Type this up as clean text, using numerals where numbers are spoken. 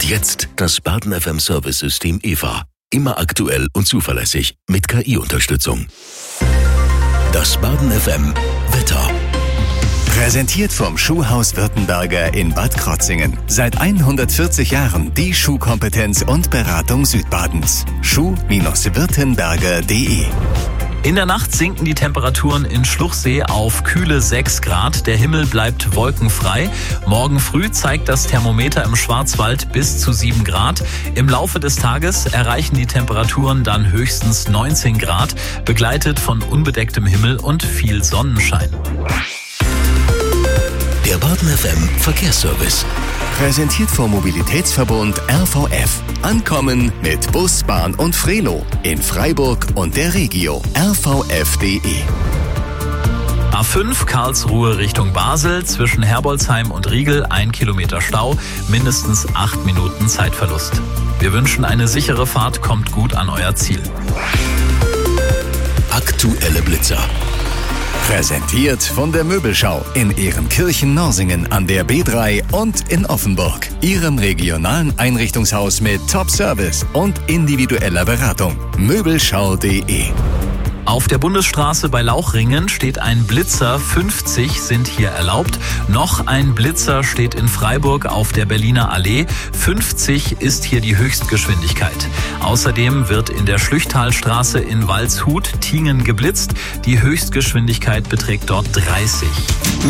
jetzt das Baden FM Service System EVA. Immer aktuell und zuverlässig mit KI-Unterstützung. Das Baden FM Wetter. Präsentiert vom Schuhhaus Württemberger in Bad Krotzingen. Seit 140 Jahren die Schuhkompetenz und Beratung Südbadens. Schuh-württemberger.de. In der Nacht sinken die Temperaturen in Schluchsee auf kühle 6 Grad. Der Himmel bleibt wolkenfrei. Morgen früh zeigt das Thermometer im Schwarzwald bis zu 7 Grad. Im Laufe des Tages erreichen die Temperaturen dann höchstens 19 Grad, begleitet von unbedecktem Himmel und viel Sonnenschein. Der Baden FM Verkehrsservice. Präsentiert vom Mobilitätsverbund RVF. Ankommen mit Bus, Bahn und Frelo in Freiburg und der Regio. rvf.de. A5 Karlsruhe Richtung Basel, zwischen Herbolzheim und Riegel 1 Kilometer Stau, mindestens 8 Minuten Zeitverlust. Wir wünschen eine sichere Fahrt, kommt gut an euer Ziel. Aktuelle Blitzer. Präsentiert von der Möbelschau in Ehrenkirchen-Norsingen an der B3 und in Offenburg. Ihrem regionalen Einrichtungshaus mit Top-Service und individueller Beratung. Möbelschau.de. Auf der Bundesstraße bei Lauchringen steht ein Blitzer, 50 sind hier erlaubt. Noch ein Blitzer steht in Freiburg auf der Berliner Allee. 50 ist hier die Höchstgeschwindigkeit. Außerdem wird in der Schlüchtalstraße in Waldshut-Tiengen geblitzt. Die Höchstgeschwindigkeit beträgt dort 30.